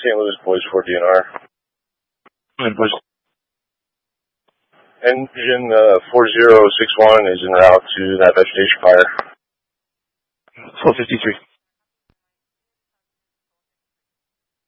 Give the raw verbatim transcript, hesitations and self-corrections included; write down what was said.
Saint Louis, boys for D N R. And boys. Engine uh, four zero six one is en route to that vegetation fire. twelve fifty-three.